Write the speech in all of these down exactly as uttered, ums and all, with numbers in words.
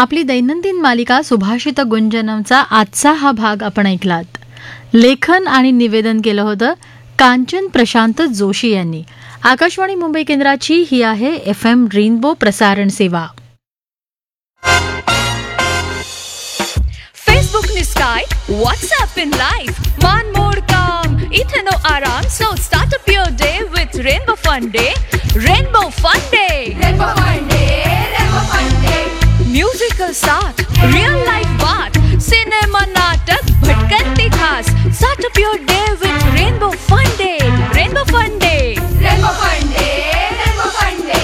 आपली दैनंदिन मालिका सुभाषित गुंजनमचा आजचा हा भाग आपण ऐकलात. लेखन आणि निवेदन केलं होतं कांचन प्रशांत जोशी यांनी. आकाशवाणी मुंबई केंद्राची ही आहे एफ एम रेनबो प्रसारण सेवा. Facebook ni Sky, WhatsApp in live, man more calm, ithe no aram, so start up your day with Rainbow Fun Day, Rainbow Fun Day, Rainbow Fun Day, Rainbow Fun Day. musical start, real life baat, cinema natak, bhatkante khas, start up your day with Rainbow Fun Day, Rainbow Fun Day, Rainbow Fun Day, Rainbow Fun Day.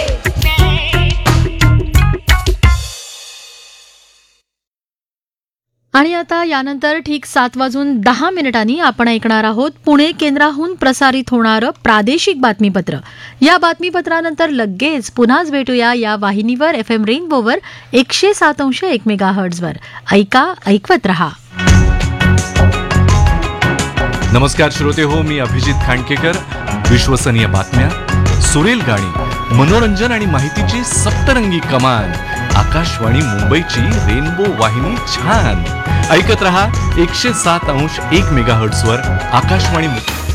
आणि आता यानंतर ठीक सात वाजून दहा मिनिटांनी आपण ऐकणार आहोत पुणे केंद्राहून प्रसारित होणारं प्रादेशिक बातमीपत्र. या बातमीपत्रानंतर लगेच पुन्हाच भेटूया या वाहिनीवर एफ एम रेनबोवर एकशे सात अंश एक मेगा हर्ट्झवर. ऐका, ऐकवत रहा. नमस्कार श्रोते हो, मी अभिजित खांडकेकर. विश्वसनीय बातम्या, सुरेल गाणी, मनोरंजन आणि माहितीची सप्तरंगी कमान. आकाशवाणी मुंबईची रेनबो वाहिनी छान ऐकत रहा. एकशे सात अंश एक मेगा हर्ट्झवर आकाशवाणी.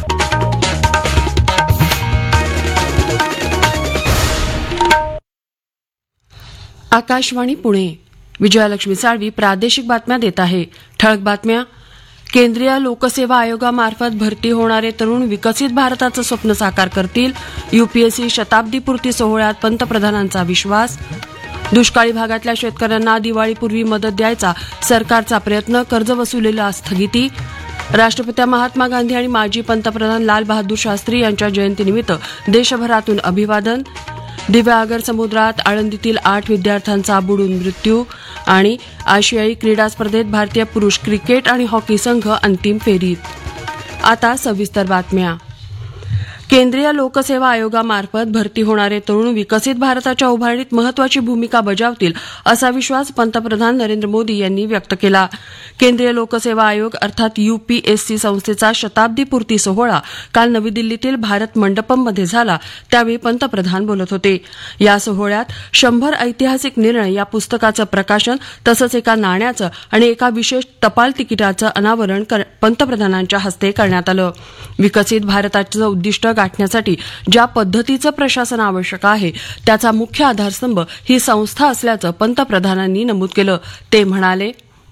आकाशवाणी पुणे. विजयालक्ष्मी साळवी प्रादेशिक बातम्या देत आहे. ठळक बातम्या. केंद्रीय लोकसेवा आयोगामार्फत भरती होणारे तरुण विकसित भारताचं स्वप्न साकार करतील. यूपीएससी शताब्दीपूर्ती सोहळ्यात पंतप्रधानांचा विश्वास. दुष्काळी भागातल्या शेतकऱ्यांना दिवाळीपूर्वी मदत द्यायचा सरकारचा प्रयत्न, कर्जवसुलीला स्थगिती. राष्ट्रपिता महात्मा गांधी आणि माजी पंतप्रधान लाल बहादूर शास्त्री यांच्या जयंतीनिमित्त देशभरातून अभिवादन. दिव्यागर समुद्रात आळंदीतील आठ विद्यार्थ्यांचा बुडून मृत्यू. आणि आशियाई क्रीडा स्पर्धेत भारतीय पुरुष क्रिकेट आणि हॉकी संघ अंतिम फेरीत. आता सविस्तर बातम्या. केंद्रीय लोकसेवा आयोगामार्फत भरती होणारे तरुण विकसित भारताच्या उभारणीत महत्वाची भूमिका बजावतील असा विश्वास पंतप्रधान नरेंद्र मोदी यांनी व्यक्त केला. केंद्रीय लोकसेवा आयोग अर्थात यूपीएससी संस्थेचा शताब्दीपूर्ती सोहळा काल नवी दिल्लीतील भारत मंडपममध्ये झाला. त्यावेळी पंतप्रधान बोलत होते. या सोहळ्यात शंभर ऐतिहासिक निर्णय या पुस्तकाचं प्रकाशन तसंच एका नाण्याचं आणि एका विशेष टपाल तिकिटाचं अनावरण पंतप्रधानांच्या हस्ते करण्यात आलं. विकसित भारताचं उद्दिष्ट गाठण्यासाठी ज्या पद्धतीचं प्रशासन आवश्यक आहे त्याचा मुख्य आधारस्तंभ ही संस्था असल्याचं पंतप्रधानांनी नमूद केलं. ते म्हणाले,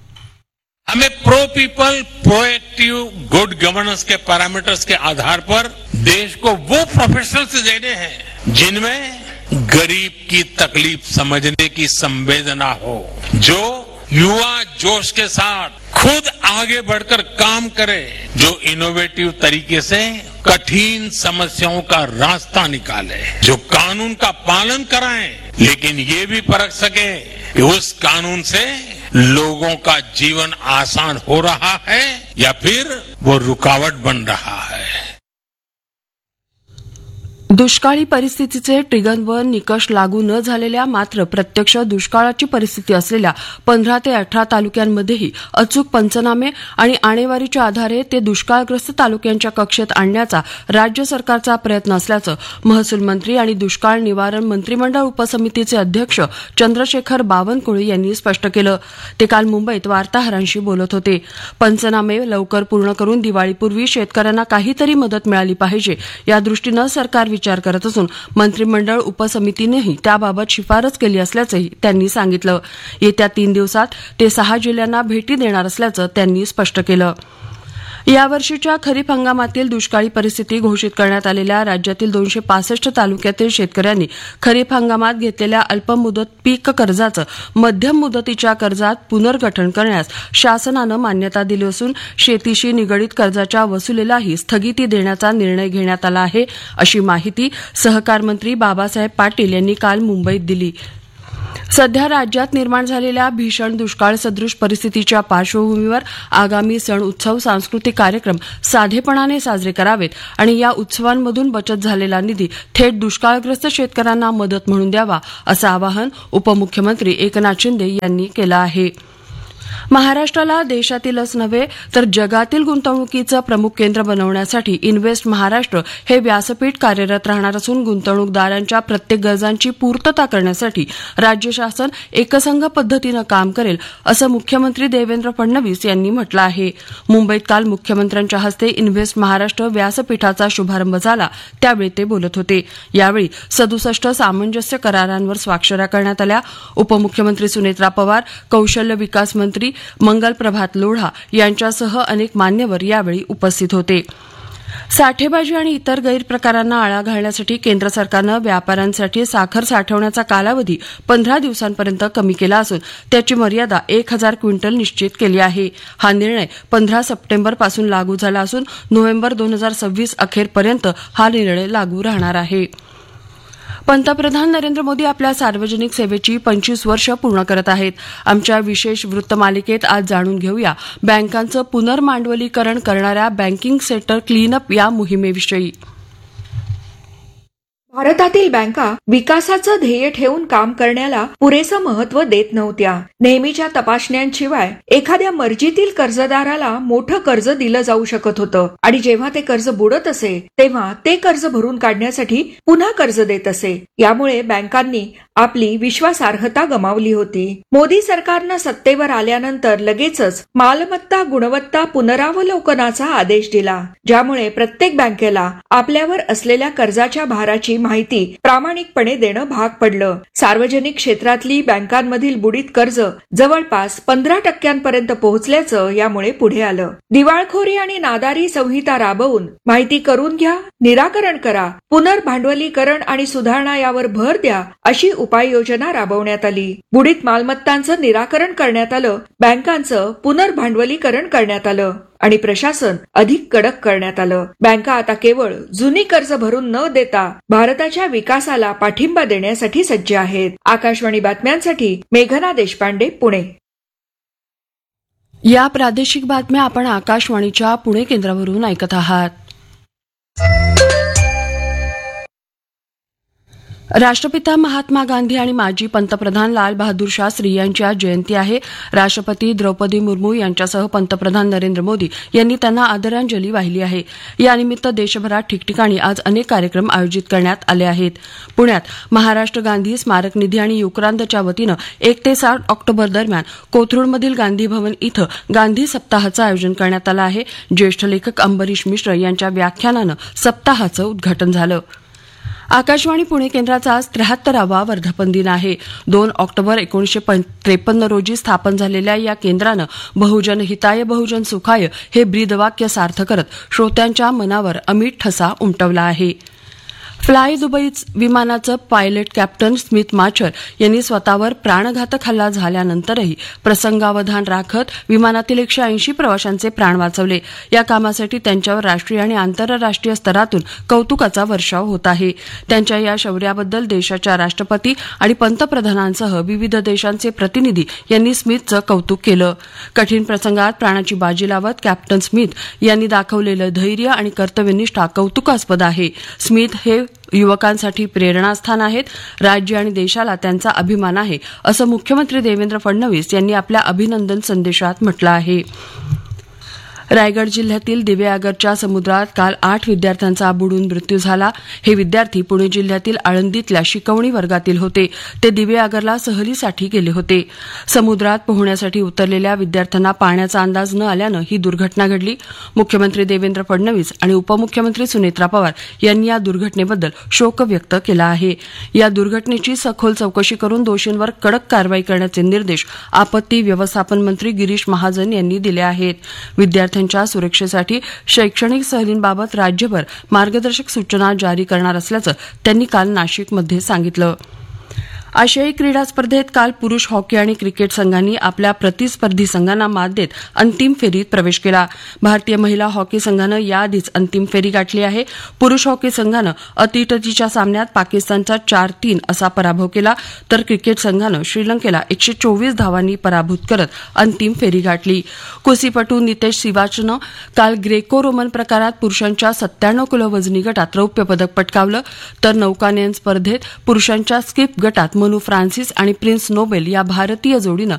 हमें pro people proactive good governance के पैरामीटर्स के आधार पर देश को वो प्रोफेशनल्स देने हैं जिनमें गरीब की तकलीफ समझने की संवेदना हो, जो युवा जोश के साथ खुद आगे बढ़कर काम करे, जो इनोवेटिव तरीके से कठिन समस्याओं का रास्ता निकाले, जो कानून का पालन कराएं लेकिन ये भी परख सके कि उस कानून से लोगों का जीवन आसान हो रहा है या फिर वो रुकावट बन रहा है. दुष्काळी परिस्थितीचे ट्रिगर वन निकष लागू न झालेल्या मात्र प्रत्यक्ष दुष्काळाची परिस्थिती असलेल्या पंधरा ते अठरा तालुक्यांमध्येही अचूक पंचनामे आणि आणेवारीच्या आधारे ते दुष्काळग्रस्त तालुक्यांच्या कक्षेत आणण्याचा राज्य सरकारचा प्रयत्न असल्याचं महसूल मंत्री आणि दुष्काळ निवारण मंत्रिमंडळ उपसमितीचे अध्यक्ष चंद्रशेखर बावनकुळे यांनी स्पष्ट केलं. ते काल मुंबईत वार्ताहरांशी बोलत होते. पंचनामे लवकर पूर्ण करून दिवाळीपूर्वी शेतकऱ्यांना काहीतरी मदत मिळाली पाहिजे या दृष्टीनं सरकार विचार करत असून मंत्रिमंडळ उपसमितीनेही त्याबाबत शिफारस केली असल्याचंही त्यांनी सांगितलं. येत्या तीन दिवसात ते सहा जिल्ह्यांना भेटी देणार असल्याचं त्यांनी स्पष्ट केलं. यावर्षीच्या खरीप हंगामातील दुष्काळी परिस्थिती घोषित करण्यात आलेल्या राज्यातील दोनशे पासष्ट तालुक्यातील शेतकऱ्यांनी खरीप हंगामात घेतलेल्या अल्पमुदत पीक कर्जाचं मध्यम मुदतीच्या कर्जात पुनर्गठन करण्यास शासनानं मान्यता दिली असून शेतीशी निगडीत कर्जाच्या वसुलीलाही स्थगिती देण्याचा निर्णय घेण्यात आला आहे, अशी माहिती सहकार मंत्री बाबासाहेब पाटील यांनी काल मुंबईत दिली. सध्या राज्यात निर्माण झालेल्या भीषण दुष्काळ सदृश परिस्थितीच्या पार्श्वभूमीवर आगामी सण उत्सव सांस्कृतिक कार्यक्रम साधेपणाने साजरे करावेत आणि या उत्सवांमधून बचत झालेला निधी थेट दुष्काळग्रस्त शेतकऱ्यांना मदत म्हणून द्यावा असं आवाहन उपमुख्यमंत्री एकनाथ शिंदे यांनी केलं आहे. महाराष्ट्राला देशातीलच नव्हे तर जगातील गुंतवणुकीचं प्रमुख केंद्र बनवण्यासाठी इन्व्हेस्ट महाराष्ट्र हे व्यासपीठ कार्यरत राहणार असून गुंतवणूकदारांच्या प्रत्येक गरजांची पूर्तता करण्यासाठी राज्य शासन एकसंघ पद्धतीनं काम करेल असं मुख्यमंत्री देवेंद्र फडणवीस यांनी म्हटलं आहे. मुंबईत काल मुख्यमंत्र्यांच्या हस्ते इन्व्हेस्ट महाराष्ट्र व्यासपीठाचा शुभारंभ झाला त्यावेळी ते बोलत होते. यावेळी सदुसष्ट सामंजस्य करारांवर स्वाक्षऱ्या करण्यात आल्या. उपमुख्यमंत्री सुनेत्रा पवार, कौशल्य विकास मंत्री मंगल प्रभात लोढा यांच्यासह अनेक मान्यवर यावेळी उपस्थित होते. साठेबाजी आणि इतर गैरप्रकारांना आळा घालण्यासाठी केंद्र सरकारनं व्यापाऱ्यांसाठी साखर साठवण्याचा कालावधी पंधरा दिवसांपर्यंत कमी केला असून त्याची मर्यादा एक हजार क्विंटल निश्चित केली आहे. हा निर्णय पंधरा सप्टेंबरपासून लागू झाला असून नोव्हेंबर दोन हजार सव्वीस अखेरपर्यंत हा निर्णय लागू राहणार आहे. पंतप्रधान नरेंद्र मोदी आपल्या सार्वजनिक सेवेची पंचवीस वर्ष पूर्ण करत आहेत. आमच्या विशेष वृत्तमालिकेत आज जाणून घेऊया बँकांचं पुनर्मांडवलीकरण करणाऱ्या बँकिंग सेक्टर क्लीनअप या मोहिमेविषयी. भारतातील बँका विकासाचं ध्येय ठेवून काम करण्याला पुरेसं महत्व देत नव्हत्या. नेहमीच्या तपासण्यांशिवाय एखाद्या मर्जीतील कर्जदाराला मोठं कर्ज दिलं जाऊ शकत होतं आणि जेव्हा ते कर्ज बुडत असे तेव्हा ते कर्ज भरून काढण्यासाठी पुन्हा कर्ज देत असे. यामुळे बँकांनी आपली विश्वासार्हता गमावली होती. मोदी सरकारनं सत्तेवर आल्यानंतर लगेचच मालमत्ता गुणवत्ता पुनरावलोकनाचा आदेश दिला, ज्यामुळे प्रत्येक बँकेला आपल्यावर असलेल्या कर्जाच्या भाराची माहिती प्रामाणिकपणे देणं भाग पडलं. सार्वजनिक क्षेत्रातली बँकांमधील बुडीत कर्ज जवळपास पंधरा टक्क्यांपर्यंत पोहोचल्याचं यामुळे पुढे आलं. दिवाळखोरी आणि नादारी संहिता राबवून माहिती करून घ्या, निराकरण करा, पुनर्भांडवलीकरण आणि सुधारणा यावर भर द्या अशी उपाययोजना राबवण्यात आली. बुडीत मालमत्तांचं निराकरण करण्यात आलं, बँकांचं पुनर्भांडवलीकरण करण्यात आलं आणि प्रशासन अधिक कडक करण्यात आलं. बँका आता केवळ जुनी कर्ज भरून न देता भारताच्या विकासाला पाठिंबा देण्यासाठी सज्ज आहेत. आकाशवाणी बातम्यांसाठी मेघना देशपांडे, पुणे. या प्रादेशिक बातम्या आपण आकाशवाणीच्या पुणे केंद्रावरून ऐकत आहात. राष्ट्रपिता महात्मा गांधी आणि माजी पंतप्रधान लाल बहादूर शास्त्री यांची आज जयंती आहे. राष्ट्रपती द्रौपदी मुर्मू यांच्यासह पंतप्रधान नरेंद्र मोदी यांनी त्यांना आदरांजली वाहिली आहे. यानिमित्त देशभरात ठिकठिकाणी आज अनेक कार्यक्रम आयोजित करण्यात आले आहेत. पुण्यात महाराष्ट्र गांधी स्मारक निधी आणि युक्रांतच्या वतीनं एक ते सात ऑक्टोबर दरम्यान कोथरूडमधील गांधी भवन इथं गांधी सप्ताहाचं आयोजन करण्यात आलं आहे. ज्येष्ठ लेखक अंबरीश मिश्र यांच्या व्याख्यानानं सप्ताहाचं उद्घाटन झालं. आकाशवाणी पुणे केंद्राचा आज त्र्याहत्तरावा वर्धापन दिन आहे. दोन ऑक्टोबर एकोणीसशे त्रेपन्न रोजी स्थापन झालेल्या या केंद्रानं बहुजन हिताय बहुजन सुखाय हे ब्रीदवाक्य सार्थ करत श्रोत्यांच्या मनावर अमिट ठसा उमटवला आहे. फ्लाय दुबई विमानाचं पायलट कॅप्टन स्मिथ माचर यांनी स्वतःवर प्राणघातक हल्ला झाल्यानंतरही प्रसंगावधान राखत विमानातील एकशे ऐंशी प्रवाशांचे प्राण वाचवले. या कामासाठी त्यांच्यावर राष्ट्रीय आणि आंतरराष्ट्रीय स्तरातून कौतुकाचा वर्षाव होत आहे. त्यांच्या या शौर्याबद्दल देशाच्या राष्ट्रपती आणि पंतप्रधानांसह विविध देशांचे प्रतिनिधी यांनी स्मिथचं कौतुक केलं. कठीण प्रसंगात प्राणाची बाजी लावत कॅप्टन स्मिथ यांनी दाखवलेलं धैर्य आणि कर्तव्यनिष्ठा कौतुकास्पद आहे. स्मिथ हे युवकांसाठी प्रेरणास्थान आहेत. राज्य आणि देशाला त्यांचा अभिमान आहे असं मुख्यमंत्री देवेंद्र फडणवीस यांनी आपल्या अभिनंदन संदेशात म्हटलं आहे. रायगड जिल्ह्यातील दिवेआगरच्या समुद्रात काल आठ विद्यार्थ्यांचा बुडून मृत्यू झाला. हे विद्यार्थी पुणे जिल्ह्यातील आळंदीतल्या शिकवणी वर्गातील होते. ते दिवेआगरला सहलीसाठी गेले होते. समुद्रात पोहण्यासाठी उतरलेल्या विद्यार्थ्यांना पाण्याचा अंदाज न आल्यानं ही दुर्घटना घडली. मुख्यमंत्री देवेंद्र फडणवीस आणि उपमुख्यमंत्री सुनेत्रा पवार यांनी या दुर्घटनेबद्दल शोक व्यक्त केला आहे. या दुर्घटनेची सखोल चौकशी करून दोषींवर कडक कारवाई करण्याचे निर्देश आपत्ती व्यवस्थापन मंत्री गिरीश महाजन यांनी दिले आहेत. विद्यार्थी च्या सुरक्षेसाठी शैक्षणिक सहलींबाबत राज्यभर मार्गदर्शक सूचना जारी करणार असल्याचं त्यांनी काल नाशिकमध्ये सांगितलं. आशियाई क्रीडा स्पर्धेत काल पुरुष हॉकी आणि क्रिकेट संघांनी आपल्या प्रतिस्पर्धी संघांना मात देत अंतिम फेरीत प्रवेश केला. भारतीय महिला हॉकी संघानं याआधीच अंतिम फेरी गाठली आहे. पुरुष हॉकी संघानं अटीतटीच्या सामन्यात पाकिस्तानचा चार तीन असा पराभव केला, तर क्रिकेट संघानं श्रीलंकेला एकशे चोवीस धावांनी पराभूत करत अंतिम फेरी गाठली. कुस्तीपटू नितेश सिवाचनं काल ग्रेको रोमन प्रकारात पुरुषांच्या सत्त्याण्णव किलो वजनी गटात रौप्य पदक पटकावलं, तर नौकानयन स्पर्धेत पुरुषांच्या स्किप गटात मनु फ्रान्सिस आणि प्रिन्स नोबेल या भारतीय जोडीनं